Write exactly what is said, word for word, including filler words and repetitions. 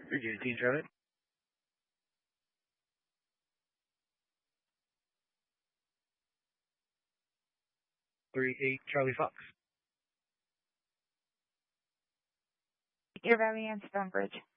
three eighteen Charlie. three eight Charlie Fox. Your variant Stonebridge.